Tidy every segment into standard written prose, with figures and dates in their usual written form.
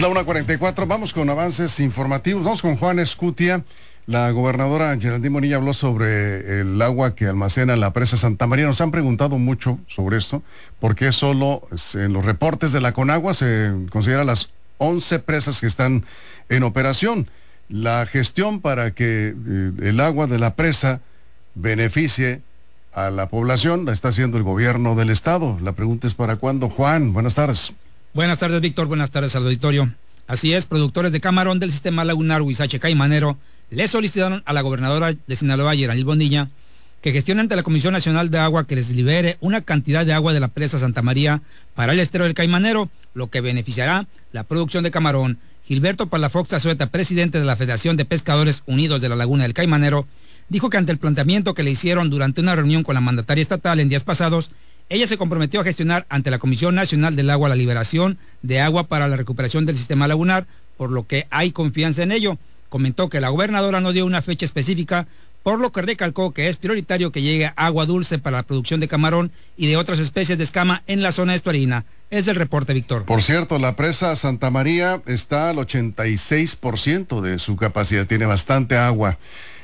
la 1:44, vamos con avances informativos. Vamos con Juan Escutia. La gobernadora Geraldine Bonilla habló sobre el agua que almacena la presa Santa María. Nos han preguntado mucho sobre esto, porque solo en los reportes de la Conagua se considera las 11 presas que están en operación. La gestión para que el agua de la presa beneficie a la población la está haciendo el gobierno del estado. La pregunta es ¿para cuándo, Juan? Buenas tardes. Buenas tardes, Víctor. Buenas tardes al auditorio. Así es, productores de camarón del sistema lagunar Huizache Caimanero le solicitaron a la gobernadora de Sinaloa, Geraldine Bonilla, que gestione ante la Comisión Nacional de Agua que les libere una cantidad de agua de la presa Santa María para el estero del Caimanero, lo que beneficiará la producción de camarón. Gilberto Palafox Azueta, presidente de la Federación de Pescadores Unidos de la Laguna del Caimanero, dijo que ante el planteamiento que le hicieron durante una reunión con la mandataria estatal en días pasados, ella se comprometió a gestionar ante la Comisión Nacional del Agua la liberación de agua para la recuperación del sistema lagunar, por lo que hay confianza en ello. Comentó que la gobernadora no dio una fecha específica, por lo que recalcó que es prioritario que llegue agua dulce para la producción de camarón y de otras especies de escama en la zona estuarina. Es el reporte, Víctor. Por cierto, la presa Santa María está al 86% de su capacidad, tiene bastante agua.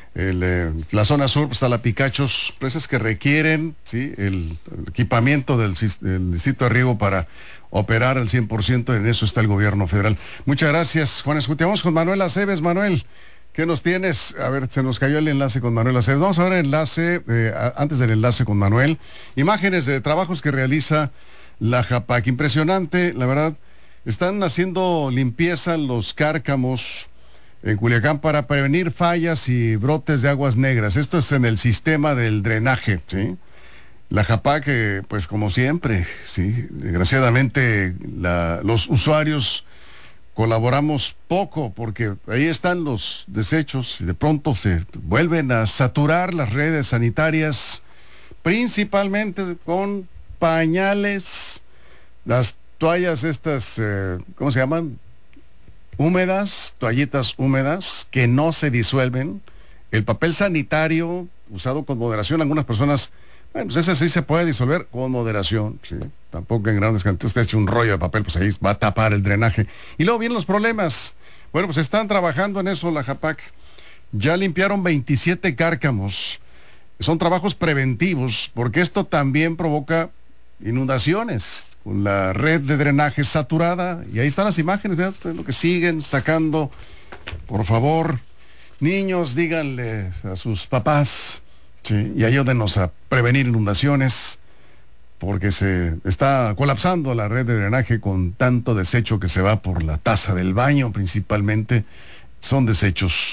La zona sur está la Picachos, presas que requieren el equipamiento del distrito de riego para operar al 100%, en eso está el gobierno federal. Muchas gracias, Juan Escutia. Vamos con Manuel Aceves. Manuel, ¿qué nos tienes? A ver, se nos cayó el enlace con Manuel Aceves. Vamos a ver el enlace, antes del enlace con Manuel, imágenes de trabajos que realiza la JAPAC. Impresionante, la verdad. Están haciendo limpieza en los cárcamos en Culiacán para prevenir fallas y brotes de aguas negras. Esto es en el sistema del drenaje, ¿sí? La JAPAC, pues como siempre, sí, desgraciadamente los usuarios colaboramos poco porque ahí están los desechos y de pronto se vuelven a saturar las redes sanitarias, principalmente con pañales, las toallas estas, ¿cómo se llaman? Húmedas, toallitas húmedas que no se disuelven, el papel sanitario usado con moderación. Algunas personas, bueno, pues ese sí se puede disolver con moderación, ¿sí? Tampoco en grandes cantidades. Usted echa un rollo de papel, pues ahí va a tapar el drenaje. Y luego vienen los problemas. Bueno, pues están trabajando en eso la JAPAC. Ya limpiaron 27 cárcamos. Son trabajos preventivos, porque esto también provoca inundaciones con la red de drenaje saturada. Y ahí están las imágenes, vean lo que siguen sacando. Por favor, niños, díganle a sus papás, sí, y ayúdenos a prevenir inundaciones, porque se está colapsando la red de drenaje con tanto desecho que se va por la taza del baño. Principalmente son desechos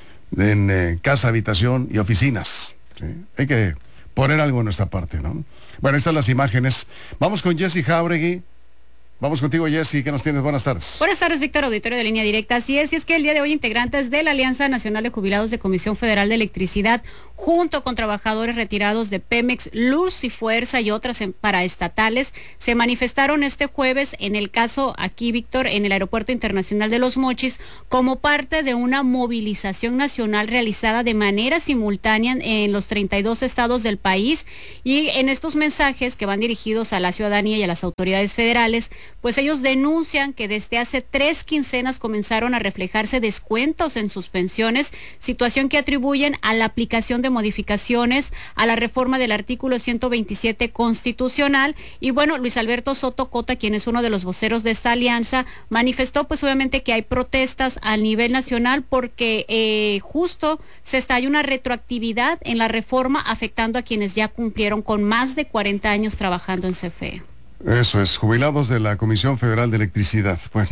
en casa, habitación y oficinas, ¿sí? Hay que poner algo en nuestra parte, ¿no? Bueno, estas son las imágenes. Vamos con Jessy Jauregui. Vamos contigo, Jessy, ¿qué nos tienes? Buenas tardes. Buenas tardes, Víctor, auditorio de Línea Directa. Así es, y es que el día de hoy integrantes de la Alianza Nacional de Jubilados de Comisión Federal de Electricidad, junto con trabajadores retirados de Pemex, Luz y Fuerza y otras paraestatales, se manifestaron este jueves en el caso aquí, Víctor, en el Aeropuerto Internacional de Los Mochis, como parte de una movilización nacional realizada de manera simultánea en los 32 estados del país. Y en estos mensajes que van dirigidos a la ciudadanía y a las autoridades federales, pues ellos denuncian que desde hace 3 quincenas comenzaron a reflejarse descuentos en sus pensiones, situación que atribuyen a la aplicación de modificaciones a la reforma del artículo 127 constitucional. Y bueno, Luis Alberto Soto Cota, quien es uno de los voceros de esta alianza, manifestó pues obviamente que hay protestas a nivel nacional porque justo hay una retroactividad en la reforma afectando a quienes ya cumplieron con más de 40 años trabajando en CFE. Eso es, jubilados de la Comisión Federal de Electricidad. Bueno,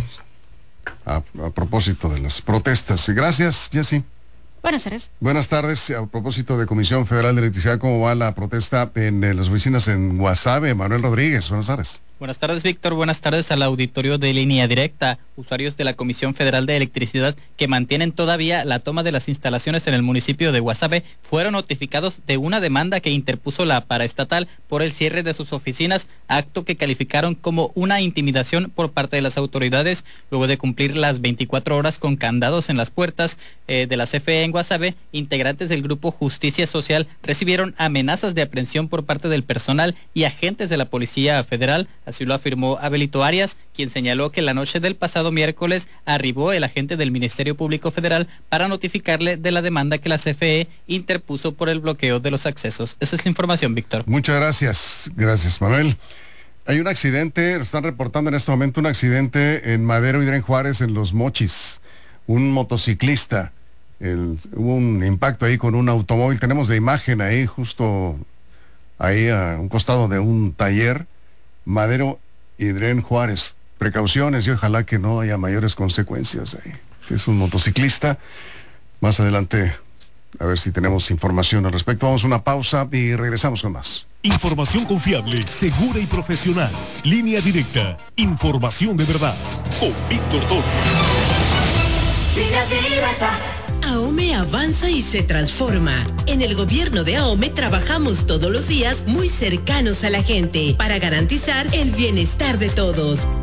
a propósito de las protestas. Gracias, Jessy. Buenas tardes. Buenas tardes. A propósito de Comisión Federal de Electricidad, ¿cómo va la protesta en las oficinas en Guasave? Manuel Rodríguez, buenas tardes. Buenas tardes, Víctor. Buenas tardes al auditorio de Línea Directa. Usuarios de la Comisión Federal de Electricidad que mantienen todavía la toma de las instalaciones en el municipio de Guasave fueron notificados de una demanda que interpuso la paraestatal por el cierre de sus oficinas, acto que calificaron como una intimidación por parte de las autoridades luego de cumplir las 24 horas con candados en las puertas de la CFE en Guasave. Integrantes del grupo Justicia Social recibieron amenazas de aprehensión por parte del personal y agentes de la Policía Federal, Así lo afirmó Abelito Arias, quien señaló que la noche del pasado miércoles arribó el agente del Ministerio Público Federal para notificarle de la demanda que la CFE interpuso por el bloqueo de los accesos. Esa es la información, Víctor. Muchas gracias. Gracias, Manuel. Hay un accidente, están reportando en este momento un accidente en Madero y Dren Juárez, en Los Mochis. Un motociclista, hubo un impacto ahí con un automóvil. Tenemos la imagen ahí, justo ahí a un costado de un taller. Madero y Dren Juárez. Precauciones y ojalá que no haya mayores consecuencias ahí. Si es un motociclista, más adelante a ver si tenemos información al respecto. Vamos a una pausa y regresamos con más. Información confiable, segura y profesional. Línea Directa. Información de verdad. Con Víctor Torres. Línea Directa. AOME avanza y se transforma. En el gobierno de AOME trabajamos todos los días muy cercanos a la gente para garantizar el bienestar de todos.